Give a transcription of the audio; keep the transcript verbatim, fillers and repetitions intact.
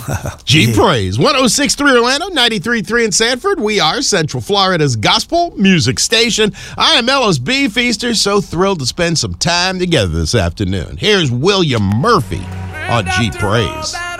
G Praise, one oh six point three Orlando, ninety-three point three in Sanford. We are Central Florida's gospel music station. I am Mello's Beef Feaster, so thrilled to spend some time together this afternoon. Here's William Murphy on G Praise.